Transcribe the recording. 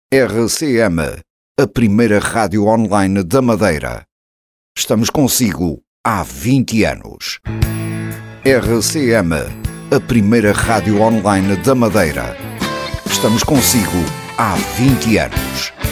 RCM, a primeira rádio online da Madeira. Estamos consigo há 20 anos. RCM, a primeira rádio online da Madeira. Estamos consigo há 20 anos.